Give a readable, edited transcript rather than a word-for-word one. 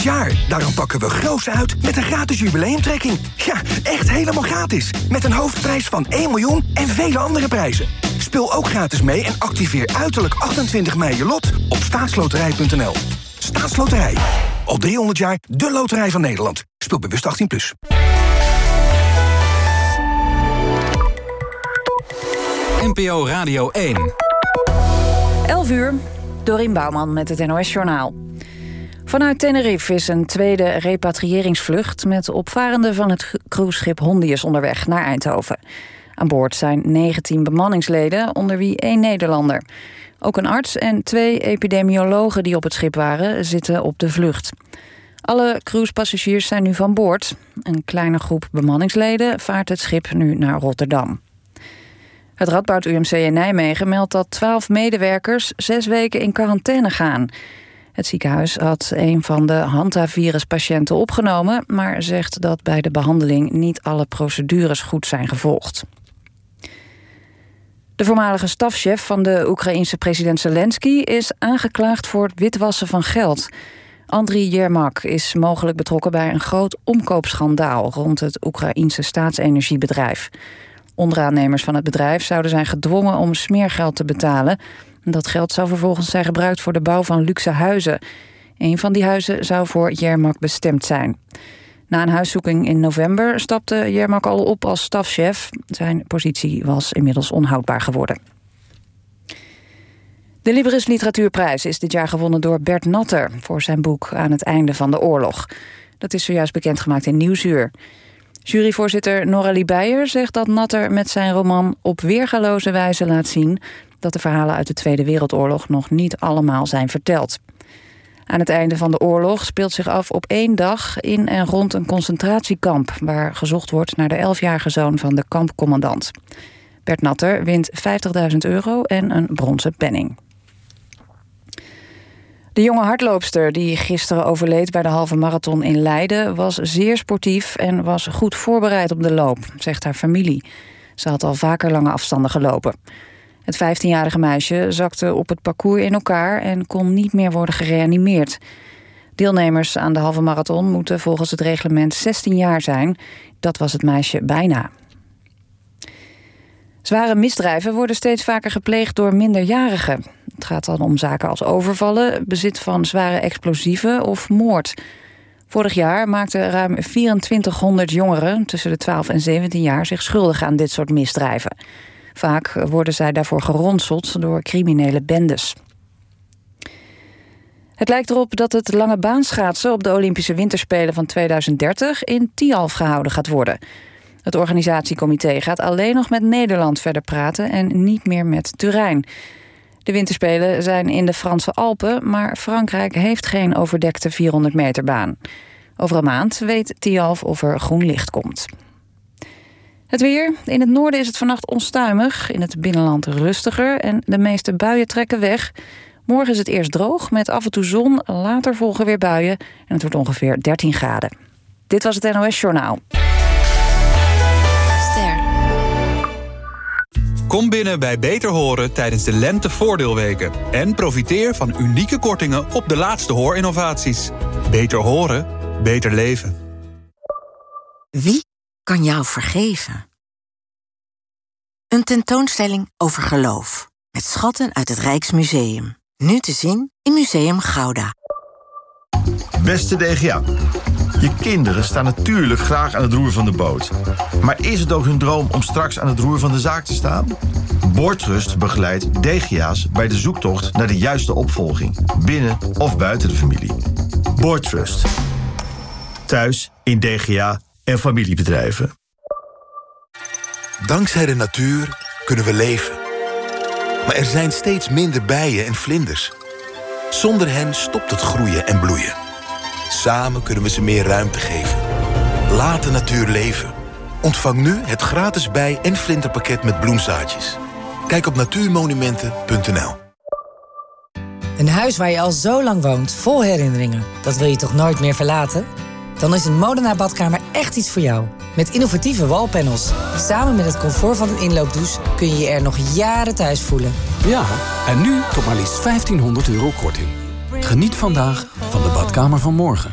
jaar. Daarom pakken we groots uit met een gratis jubileumtrekking. Ja, echt helemaal gratis. Met een hoofdprijs van 1 miljoen en vele andere prijzen. Speel ook gratis mee en activeer uiterlijk 28 mei je lot op staatsloterij.nl. Staatsloterij. Al 300 jaar de loterij van Nederland. Speel bewust 18+. NPO Radio 1. 11 uur, Dorien Bouwman met het NOS-journaal. Vanuit Tenerife is een tweede repatriëringsvlucht met opvarenden van het cruiseschip Hondius onderweg naar Eindhoven. Aan boord zijn 19 bemanningsleden, onder wie 1 Nederlander. Ook een arts en 2 epidemiologen die op het schip waren, zitten op de vlucht. Alle cruisepassagiers zijn nu van boord. Een kleine groep bemanningsleden vaart het schip nu naar Rotterdam. Het Radboud UMC in Nijmegen meldt dat 12 medewerkers 6 weken in quarantaine gaan. Het ziekenhuis had een van de hantaviruspatiënten opgenomen, maar zegt dat bij de behandeling niet alle procedures goed zijn gevolgd. De voormalige stafchef van de Oekraïense president Zelensky is aangeklaagd voor het witwassen van geld. Andriy Yermak is mogelijk betrokken bij een groot omkoopschandaal rond het Oekraïense staatsenergiebedrijf. Onderaannemers van het bedrijf zouden zijn gedwongen om smeergeld te betalen. Dat geld zou vervolgens zijn gebruikt voor de bouw van luxe huizen. Een van die huizen zou voor Yermak bestemd zijn. Na een huiszoeking in november stapte Yermak al op als stafchef. Zijn positie was inmiddels onhoudbaar geworden. De Libris Literatuurprijs is dit jaar gewonnen door Bert Natter voor zijn boek Aan het einde van de oorlog. Dat is zojuist bekendgemaakt in Nieuwsuur. Juryvoorzitter Noralie Beijer zegt dat Natter met zijn roman op weergaloze wijze laat zien dat de verhalen uit de Tweede Wereldoorlog nog niet allemaal zijn verteld. Aan het einde van de oorlog speelt zich af op 1 dag in en rond een concentratiekamp waar gezocht wordt naar de 11-jarige zoon van de kampcommandant. Bert Natter wint €50.000 en een bronzen penning. De jonge hardloopster die gisteren overleed bij de halve marathon in Leiden was zeer sportief en was goed voorbereid op de loop, zegt haar familie. Ze had al vaker lange afstanden gelopen. Het 15-jarige meisje zakte op het parcours in elkaar en kon niet meer worden gereanimeerd. Deelnemers aan de halve marathon moeten volgens het reglement 16 jaar zijn. Dat was het meisje bijna. Zware misdrijven worden steeds vaker gepleegd door minderjarigen. Het gaat dan om zaken als overvallen, bezit van zware explosieven of moord. Vorig jaar maakten ruim 2400 jongeren tussen de 12 en 17 jaar zich schuldig aan dit soort misdrijven. Vaak worden zij daarvoor geronseld door criminele bendes. Het lijkt erop dat het lange baanschaatsen op de Olympische Winterspelen van 2030 in Tialf gehouden gaat worden. Het organisatiecomité gaat alleen nog met Nederland verder praten en niet meer met Turijn. De winterspelen zijn in de Franse Alpen, maar Frankrijk heeft geen overdekte 400 meter baan. Over een maand weet Tialf of er groen licht komt. Het weer. In het noorden is het vannacht onstuimig, in het binnenland rustiger en de meeste buien trekken weg. Morgen is het eerst droog met af en toe zon, later volgen weer buien en het wordt ongeveer 13 graden. Dit was het NOS-journaal. Kom binnen bij Beter Horen tijdens de lentevoordeelweken. En profiteer van unieke kortingen op de laatste hoorinnovaties. Beter horen, beter leven. Wie kan jou vergeven? Een tentoonstelling over geloof. Met schatten uit het Rijksmuseum. Nu te zien in Museum Gouda. Beste DGA. Je kinderen staan natuurlijk graag aan het roer van de boot. Maar is het ook hun droom om straks aan het roer van de zaak te staan? Boordtrust begeleidt DGA's bij de zoektocht naar de juiste opvolging. Binnen of buiten de familie. Boordtrust. Thuis, in DGA en familiebedrijven. Dankzij de natuur kunnen we leven. Maar er zijn steeds minder bijen en vlinders. Zonder hen stopt het groeien en bloeien. Samen kunnen we ze meer ruimte geven. Laat de natuur leven. Ontvang nu het gratis bij- en vlinderpakket met bloemzaadjes. Kijk op natuurmonumenten.nl. Een huis waar je al zo lang woont, vol herinneringen. Dat wil je toch nooit meer verlaten? Dan is een Modena badkamer echt iets voor jou. Met innovatieve wallpanels. Samen met het comfort van een inloopdouche kun je je er nog jaren thuis voelen. Ja, en nu tot maar liefst €1500 korting. Geniet vandaag van de badkamer van morgen.